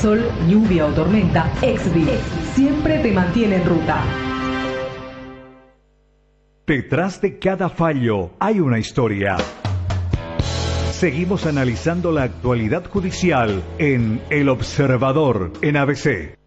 sol, lluvia o tormenta, Exvil siempre te mantiene en ruta. Detrás de cada fallo hay una historia. Seguimos analizando la actualidad judicial en El Observador, en ABC.